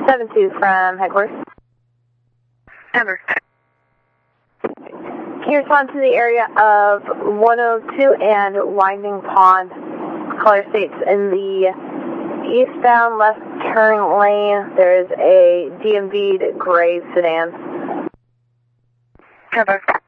7-2 from headquarters. Denver. Can you respond to the area of 102 and Winding Pond? Caller states in the eastbound left turn lane, there is a DMV'd gray sedan. Denver.